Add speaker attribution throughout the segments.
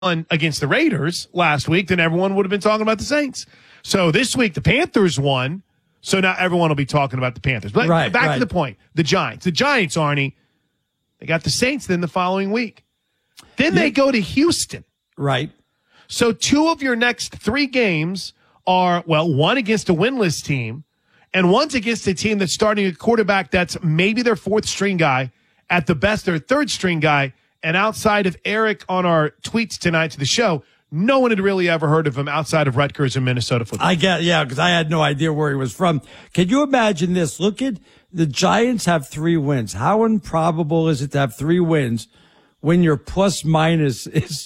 Speaker 1: against the Raiders last week, then everyone would have been talking about the Saints. So this week, the Panthers won. So now everyone will be talking about the Panthers. But back to the point, the Giants. The Giants, Arnie, they got the Saints then the following week. Then they go to Houston.
Speaker 2: Right.
Speaker 1: So 2 of your next 3 games are, well, one against a winless team, and one's against a team that's starting a quarterback that's maybe their 4th string guy, at the best their 3rd string guy. And outside of Eric on our tweets tonight to the show, no one had really ever heard of him outside of Rutgers and Minnesota football.
Speaker 2: Because I had no idea where he was from. Can you imagine this? Look at the Giants have 3 wins. How improbable is it to have 3 wins when your plus minus is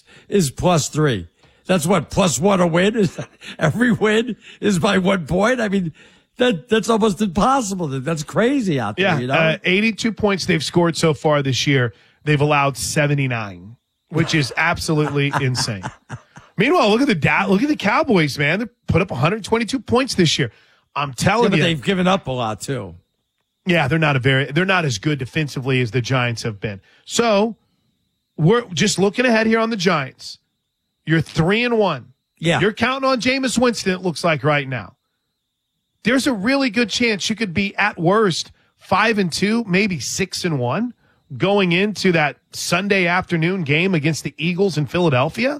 Speaker 2: +3? That's what, +1 a win? Every win is by 1 point? I mean, that's almost impossible. That's crazy out there, you know?
Speaker 1: 82 points they've scored so far this year. They've allowed 79, which is absolutely insane. Meanwhile, look at the Cowboys, man. They put up 122 points this year. I'm telling you,
Speaker 2: they've given up a lot too.
Speaker 1: Yeah, they're not as good defensively as the Giants have been. So we're just looking ahead here on the Giants. You're 3-1.
Speaker 2: Yeah,
Speaker 1: you're counting on Jameis Winston. It looks like right now. There's a really good chance you could be at worst 5-2, maybe 6-1. Going into that Sunday afternoon game against the Eagles in Philadelphia.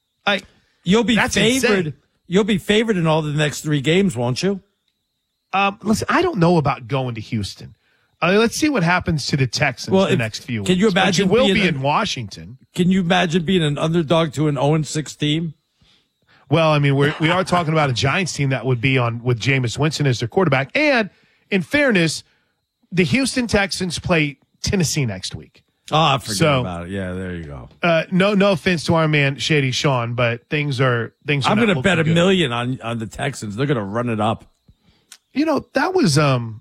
Speaker 2: You'll be favored. Insane. You'll be favored in all the next 3 games, won't you?
Speaker 1: Listen, I don't know about going to Houston. Let's see what happens to the Texans the next few weeks.
Speaker 2: Can you imagine?
Speaker 1: But you will be in Washington.
Speaker 2: Can you imagine being an underdog to an 0-6 team?
Speaker 1: Well, I mean, we are talking about a Giants team that would be on with Jameis Winston as their quarterback. And in fairness, the Houston Texans play Tennessee next week.
Speaker 2: Oh, I forget about it. Yeah, there you go.
Speaker 1: No offense to our man Shady Sean, but things are. I'm
Speaker 2: going to bet $1 million on the Texans. They're going to run it up.
Speaker 1: You know, that was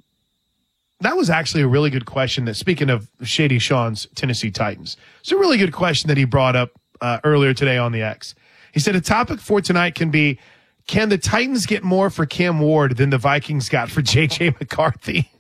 Speaker 1: actually a really good question. That speaking of Shady Sean's Tennessee Titans, it's a really good question that he brought up earlier today on the X. He said a topic for tonight can be: can the Titans get more for Cam Ward than the Vikings got for J.J. McCarthy?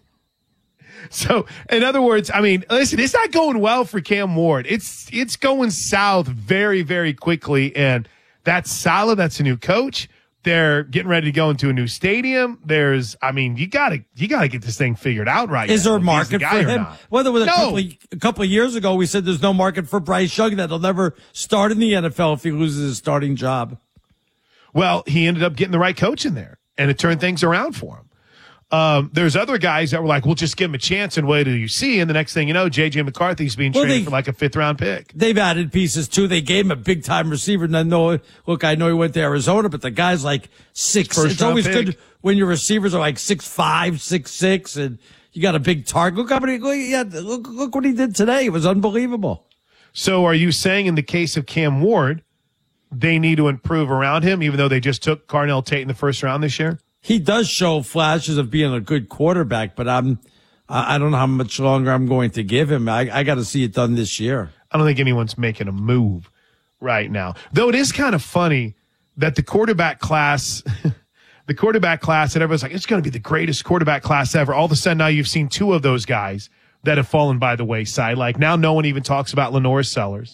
Speaker 1: So, in other words, I mean, listen, it's not going well for Cam Ward. It's going south very, very quickly, and that's solid. That's a new coach. They're getting ready to go into a new stadium. You gotta get this thing figured out right now.
Speaker 2: Is there a market for him? Well, there was a couple of years ago, we said there's no market for Bryce Young, that he'll never start in the NFL if he loses his starting job.
Speaker 1: Well, he ended up getting the right coach in there, and it turned things around for him. There's other guys that were like, we'll just give him a chance and wait till you see. And the next thing you know, J.J. McCarthy's being traded for like a 5th-round pick.
Speaker 2: They've added pieces, too. They gave him a big-time receiver. And I know he went to Arizona, but the guy's like 6. It's always good when your receivers are like 6'5", 6'6", and you got a big target. Look what he did today. It was unbelievable.
Speaker 1: So are you saying in the case of Cam Ward, they need to improve around him, even though they just took Carnell Tate in the 1st round this year?
Speaker 2: He does show flashes of being a good quarterback, but I don't know how much longer I'm going to give him. I got to see it done this year.
Speaker 1: I don't think anyone's making a move right now. Though it is kind of funny that the quarterback class that everyone's like, it's going to be the greatest quarterback class ever. All of a sudden now you've seen 2 of those guys that have fallen by the wayside. Like now no one even talks about Lenore Sellers.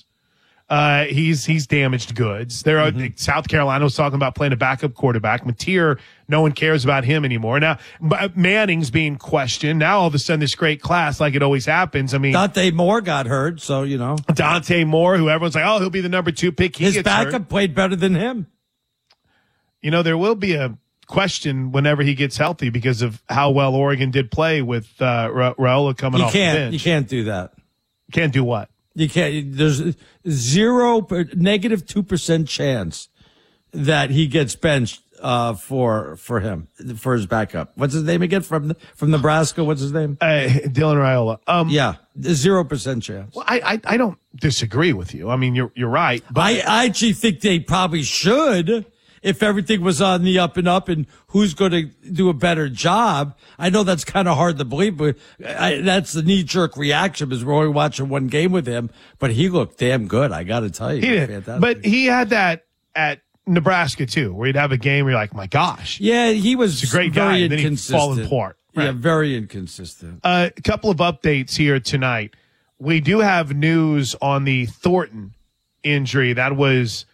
Speaker 1: He's damaged goods. South Carolina was talking about playing a backup quarterback. Mateer, no one cares about him anymore. Now, Manning's being questioned. Now, all of a sudden, this great class, like it always happens. I mean,
Speaker 2: Dante Moore got hurt, so, you know.
Speaker 1: Dante Moore, who everyone's like, he'll be the number 2 pick.
Speaker 2: His backup played better than him.
Speaker 1: You know, there will be a question whenever he gets healthy because of how well Oregon did play with Raiola coming off the bench.
Speaker 2: You can't do that.
Speaker 1: Can't do what?
Speaker 2: You can't. There's -2% chance that he gets benched for his backup. What's his name again from Nebraska? What's his name?
Speaker 1: Dylan Raiola.
Speaker 2: 0% chance.
Speaker 1: Well, I don't disagree with you. I mean, you're right. But
Speaker 2: I actually think they probably should. If everything was on the up and up and who's going to do a better job. I know that's kind of hard to believe, but that's the knee-jerk reaction because we're only watching one game with him. But he looked damn good, I got to tell you.
Speaker 1: He did. Fantastic. But he had that at Nebraska, too, where he'd have a game where you're like, my gosh.
Speaker 2: Yeah, he was
Speaker 1: a great guy, and then he'd fall apart.
Speaker 2: Right. Yeah, very inconsistent.
Speaker 1: A couple of updates here tonight. We do have news on the Thornton injury. That was